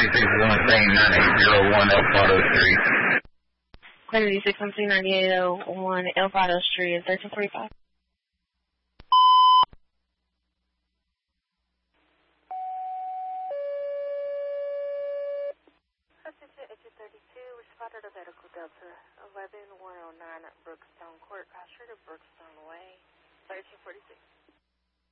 9613-9801 El Prado Street. Clear 9613-9801 El Prado Street is 1345. Responded to Medical Delta 11109 Brookstone Court, Cross Street of Brookstone Way, 1346.